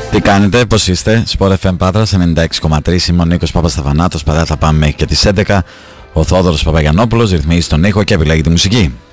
Τι κάνετε, πώς είστε? Sport FM Πάτρας 96,3. Είμαι ο Νίκος Παπασταφανάτος. Παρά θα πάμε μέχρι και τις 11. Ο Θόδωρος Παπαγιαννόπουλος ρυθμίζει τον ήχο και επιλέγει τη μουσική.